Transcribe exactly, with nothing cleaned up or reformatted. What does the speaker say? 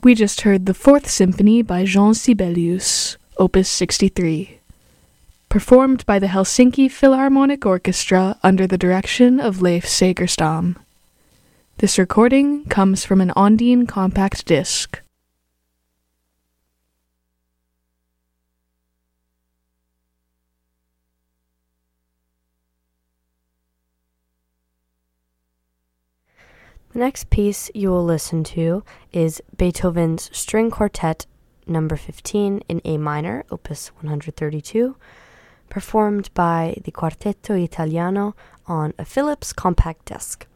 We just heard the Fourth Symphony by Jean Sibelius, Opus sixty-three, performed by the Helsinki Philharmonic Orchestra under the direction of Leif Segerstam. This recording comes from an Ondine compact disc. The next piece you will listen to is Beethoven's String Quartet number fifteen in A minor, opus one hundred thirty-two, performed by the Quartetto Italiano on a Philips compact disc.